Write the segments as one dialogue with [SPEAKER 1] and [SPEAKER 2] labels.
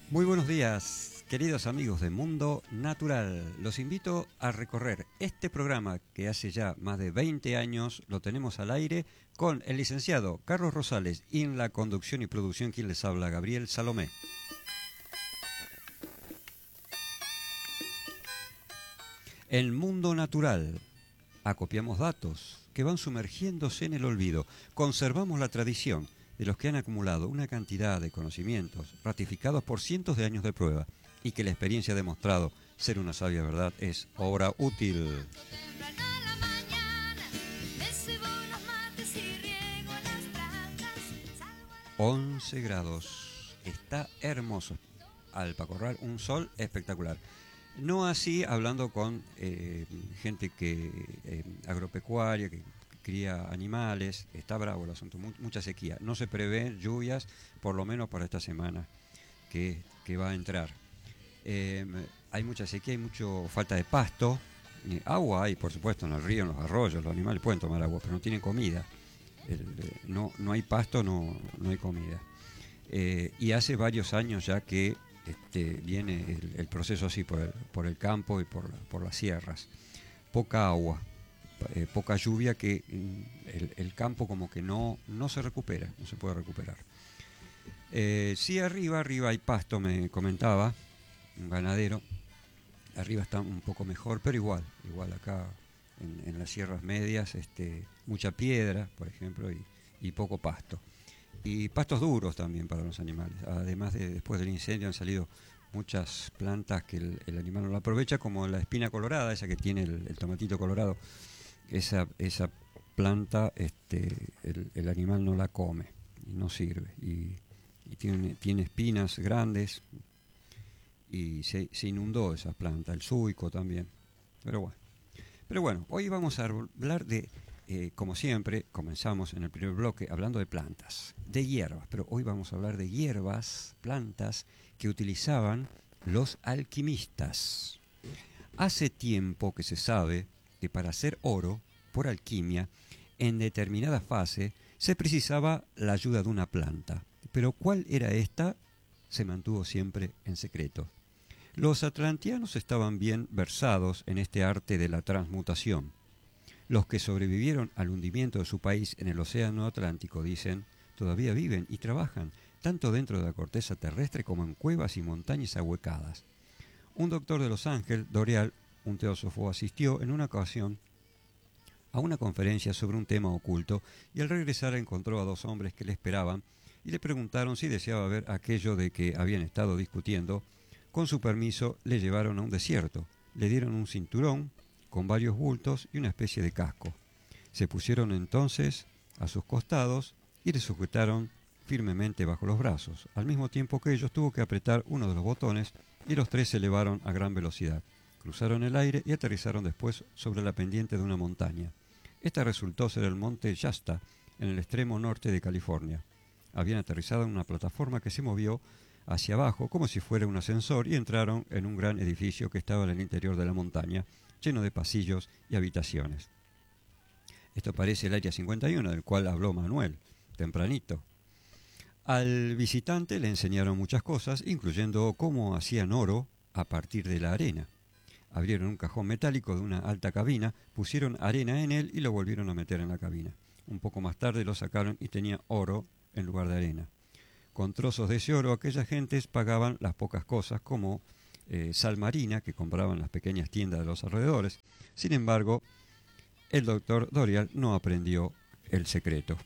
[SPEAKER 1] Muy buenos días, queridos amigos de Mundo Natural. Los invito a recorrer este programa que hace ya más de 20 años lo tenemos al aire con el licenciado Carlos Rosales y en la conducción y producción quien les habla, Gabriel Salomé. En Mundo Natural acopiamos datos que van sumergiéndose en el olvido, conservamos la tradición de los que han acumulado una cantidad de conocimientos ratificados por cientos de años de prueba y que la experiencia ha demostrado ser una sabia verdad es obra útil. 11 grados, está hermoso. Alpacorral, un sol espectacular. No así hablando con gente que agropecuaria, que cría animales, está bravo el asunto, mucha sequía. No se prevén lluvias, por lo menos para esta semana que va a entrar. Hay mucha sequía, hay mucha falta de pasto. Agua hay, por supuesto, en el río, en los arroyos, los animales pueden tomar agua, pero no tienen comida. No hay pasto, no hay comida. Y hace varios años ya que viene el proceso así por el campo y por las sierras. Poca agua, poca lluvia, que el campo como que no se recupera, no se puede recuperar. Sí, arriba hay pasto, me comentaba un ganadero. Arriba está un poco mejor, pero igual acá en las sierras medias, mucha piedra, por ejemplo, y poco pasto. Y pastos duros también para los animales. Además después del incendio han salido muchas plantas que el animal no la aprovecha, como la espina colorada, esa que tiene el tomatito colorado. Esa planta el animal no la come y no sirve. Y tiene espinas grandes y se inundó esa planta, el suico también. Pero bueno, hoy vamos a hablar de... como siempre, comenzamos en el primer bloque hablando de plantas, de hierbas, pero hoy vamos a hablar de hierbas, plantas que utilizaban los alquimistas. Hace tiempo que se sabe que para hacer oro, por alquimia, en determinada fase se precisaba la ayuda de una planta. Pero ¿cuál era esta? Se mantuvo siempre en secreto. Los atlanteanos estaban bien versados en este arte de la transmutación. Los que sobrevivieron al hundimiento de su país en el Océano Atlántico, dicen, todavía viven y trabajan, tanto dentro de la corteza terrestre como en cuevas y montañas ahuecadas. Un doctor de Los Ángeles, Doreal, un teósofo, asistió en una ocasión a una conferencia sobre un tema oculto y al regresar encontró a dos hombres que le esperaban y le preguntaron si deseaba ver aquello de que habían estado discutiendo. Con su permiso le llevaron a un desierto, le dieron un cinturón con varios bultos y una especie de casco. Se pusieron entonces a sus costados y le sujetaron firmemente bajo los brazos. Al mismo tiempo que ellos tuvo que apretar uno de los botones y los tres se elevaron a gran velocidad. Cruzaron el aire y aterrizaron después sobre la pendiente de una montaña. Esta resultó ser el monte Shasta, en el extremo norte de California. Habían aterrizado en una plataforma que se movió hacia abajo como si fuera un ascensor y entraron en un gran edificio que estaba en el interior de la montaña, lleno de pasillos y habitaciones. Esto parece el Área 51, del cual habló Manuel, tempranito. Al visitante le enseñaron muchas cosas, incluyendo cómo hacían oro a partir de la arena. Abrieron un cajón metálico de una alta cabina, pusieron arena en él y lo volvieron a meter en la cabina. Un poco más tarde lo sacaron y tenía oro en lugar de arena. Con trozos de ese oro aquellas gentes pagaban las pocas cosas como sal marina que compraban las pequeñas tiendas de los alrededores. Sin embargo, el doctor Doreal no aprendió el secreto.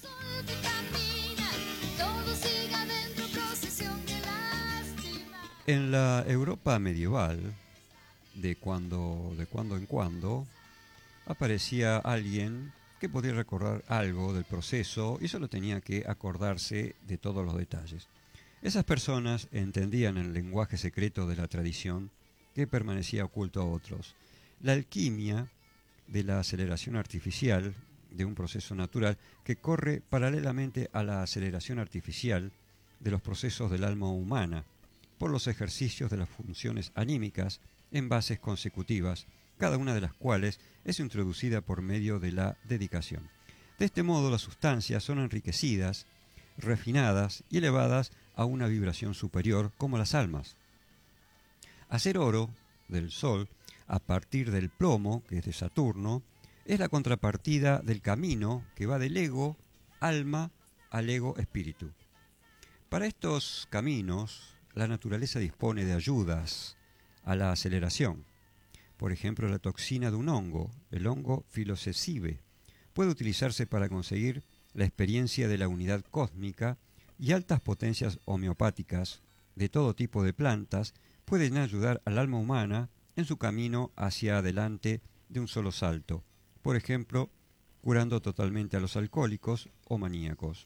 [SPEAKER 1] En la Europa medieval, de cuando en cuando, aparecía alguien que podía recordar algo del proceso y solo tenía que acordarse de todos los detalles. Esas personas entendían el lenguaje secreto de la tradición que permanecía oculto a otros. La alquimia de la aceleración artificial de un proceso natural que corre paralelamente a la aceleración artificial de los procesos del alma humana por los ejercicios de las funciones anímicas en bases consecutivas, cada una de las cuales es introducida por medio de la dedicación. De este modo las sustancias son enriquecidas, refinadas y elevadas a una vibración superior como las almas. Hacer oro del Sol a partir del plomo, que es de Saturno, es la contrapartida del camino que va del ego alma al ego espíritu. Para estos caminos, la naturaleza dispone de ayudas a la aceleración. Por ejemplo, la toxina de un hongo, el hongo filocecibe, puede utilizarse para conseguir la experiencia de la unidad cósmica, y altas potencias homeopáticas de todo tipo de plantas pueden ayudar al alma humana en su camino hacia adelante de un solo salto, por ejemplo, curando totalmente a los alcohólicos o maníacos.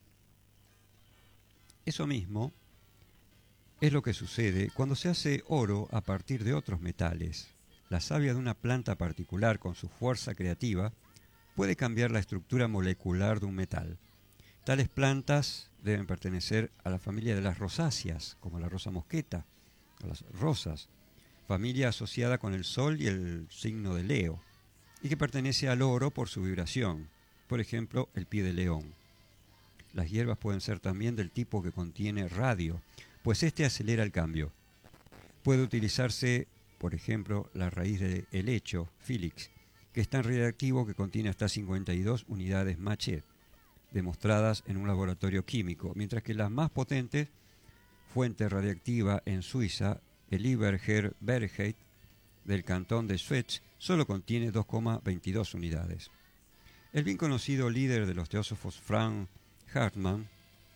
[SPEAKER 1] Eso mismo es lo que sucede cuando se hace oro a partir de otros metales. La savia de una planta particular, con su fuerza creativa, puede cambiar la estructura molecular de un metal. Tales plantas deben pertenecer a la familia de las rosáceas, como la rosa mosqueta, o las rosas, familia asociada con el Sol y el signo de Leo, y que pertenece al oro por su vibración, por ejemplo, el pie de león. Las hierbas pueden ser también del tipo que contiene radio, pues este acelera el cambio. Puede utilizarse, por ejemplo, la raíz de helecho, Filix, que es tan reactivo que contiene hasta 52 unidades Mach, demostradas en un laboratorio químico, mientras que la más potente fuente radiactiva en Suiza, el Iberger-Bergheit, del cantón de Schweitz, solo contiene 2,22 unidades. El bien conocido líder de los teósofos Frank Hartmann,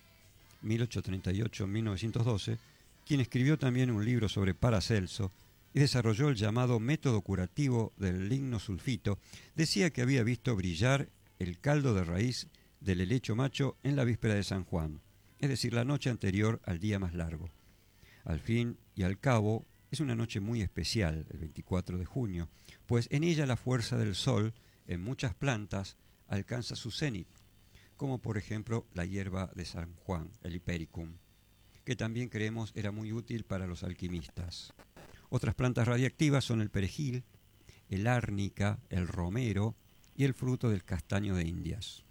[SPEAKER 1] 1838-1912, quien escribió también un libro sobre Paracelso y desarrolló el llamado método curativo del lignosulfito, decía que había visto brillar el caldo de raíz del helecho macho en la víspera de San Juan, es decir, la noche anterior al día más largo. Al fin y al cabo, es una noche muy especial, el 24 de junio, pues en ella la fuerza del sol en muchas plantas alcanza su cenit, como por ejemplo la hierba de San Juan, el Hipericum, que también creemos era muy útil para los alquimistas. Otras plantas radiactivas son el perejil, el árnica, el romero y el fruto del castaño de Indias.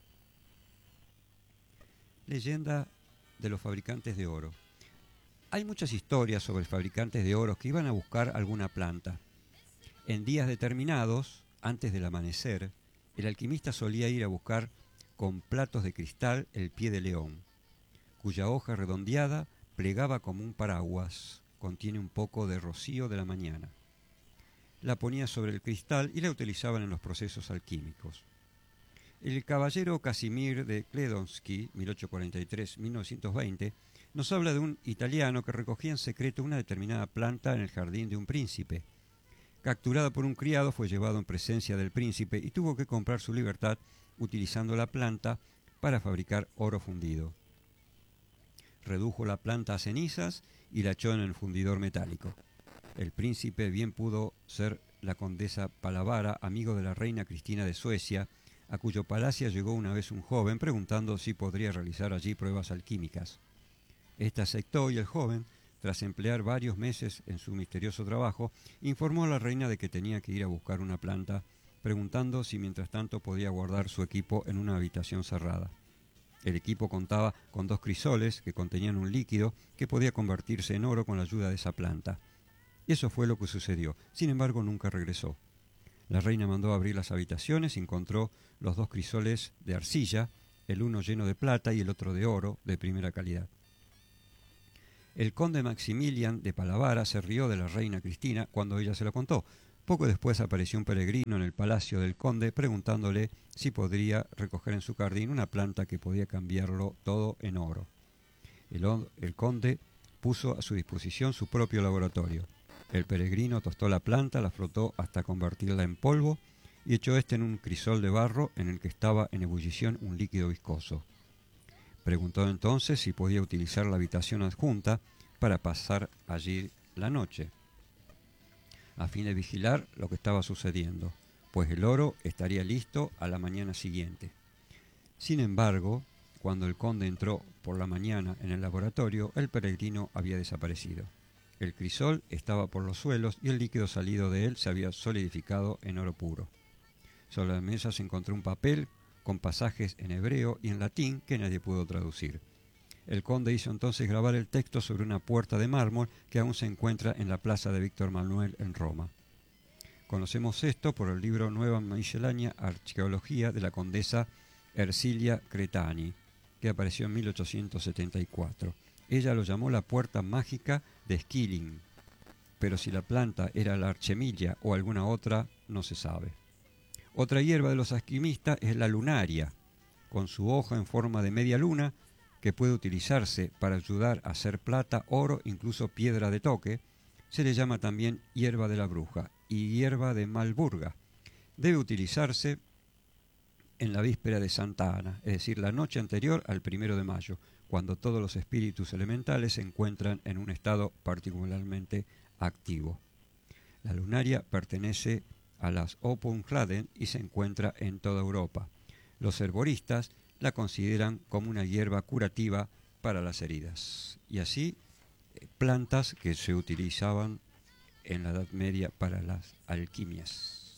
[SPEAKER 1] Leyenda de los fabricantes de oro. Hay muchas historias sobre fabricantes de oro que iban a buscar alguna planta. En días determinados, antes del amanecer, el alquimista solía ir a buscar con platos de cristal el pie de león, cuya hoja redondeada plegaba como un paraguas, contiene un poco de rocío de la mañana. La ponía sobre el cristal y la utilizaban en los procesos alquímicos. El caballero Casimir de Kledonsky, 1843-1920, nos habla de un italiano que recogía en secreto una determinada planta en el jardín de un príncipe. Capturado por un criado, fue llevado en presencia del príncipe y tuvo que comprar su libertad utilizando la planta para fabricar oro fundido. Redujo la planta a cenizas y la echó en el fundidor metálico. El príncipe bien pudo ser la condesa Palavara, amigo de la reina Cristina de Suecia, a cuyo palacio llegó una vez un joven preguntando si podría realizar allí pruebas alquímicas. Esta aceptó y el joven, tras emplear varios meses en su misterioso trabajo, informó a la reina de que tenía que ir a buscar una planta, preguntando si mientras tanto podía guardar su equipo en una habitación cerrada. El equipo contaba con 2 crisoles que contenían un líquido que podía convertirse en oro con la ayuda de esa planta. Y eso fue lo que sucedió. Sin embargo, nunca regresó. La reina mandó a abrir las habitaciones y encontró los 2 crisoles de arcilla, el uno lleno de plata y el otro de oro de primera calidad. El conde Maximilian de Palavara se rió de la reina Cristina cuando ella se lo contó. Poco después apareció un peregrino en el palacio del conde preguntándole si podría recoger en su jardín una planta que podía cambiarlo todo en oro. El conde puso a su disposición su propio laboratorio. El peregrino tostó la planta, la frotó hasta convertirla en polvo y echó este en un crisol de barro en el que estaba en ebullición un líquido viscoso. Preguntó entonces si podía utilizar la habitación adjunta para pasar allí la noche, a fin de vigilar lo que estaba sucediendo, pues el oro estaría listo a la mañana siguiente. Sin embargo, cuando el conde entró por la mañana en el laboratorio, el peregrino había desaparecido. El crisol estaba por los suelos y el líquido salido de él se había solidificado en oro puro. Sobre la mesa se encontró un papel con pasajes en hebreo y en latín que nadie pudo traducir. El conde hizo entonces grabar el texto sobre una puerta de mármol que aún se encuentra en la plaza de Víctor Manuel en Roma. Conocemos esto por el libro Nueva Miscelánea Arqueología de la condesa Ercilia Cretani, que apareció en 1874. Ella lo llamó la puerta mágica de Skilling, pero si la planta era la archemilla o alguna otra, no se sabe. Otra hierba de los alquimistas es la lunaria, con su hoja en forma de media luna, que puede utilizarse para ayudar a hacer plata, oro, incluso piedra de toque. Se le llama también hierba de la bruja y hierba de Malburga. Debe utilizarse en la víspera de Santa Ana, es decir, la noche anterior al 1 de mayo, cuando todos los espíritus elementales se encuentran en un estado particularmente activo. La lunaria pertenece a las Opumkladen y se encuentra en toda Europa. Los herboristas la consideran como una hierba curativa para las heridas. Y así, plantas que se utilizaban en la Edad Media para las alquimias.